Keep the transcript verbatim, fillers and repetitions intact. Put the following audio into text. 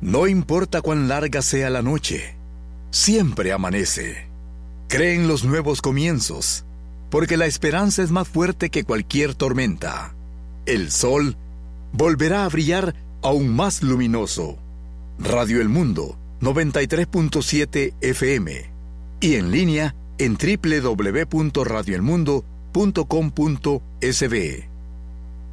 No importa cuán larga sea la noche, siempre amanece. Cree en los nuevos comienzos, porque la esperanza es más fuerte que cualquier tormenta. El sol volverá a brillar aún más luminoso. Radio El Mundo noventa y tres punto siete F M y en línea en doble u doble u doble u punto radio el mundo punto com punto es be.